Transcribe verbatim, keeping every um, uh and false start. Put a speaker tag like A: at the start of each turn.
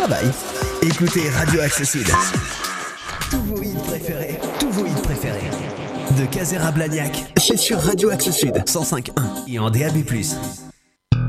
A: travail. Écoutez Radio Axe Sud. Tous vos hits préférés, tous vos hits préférés. De Caser à Blagnac, c'est sur Radio Axe Sud, cent cinq point un et en D A B plus.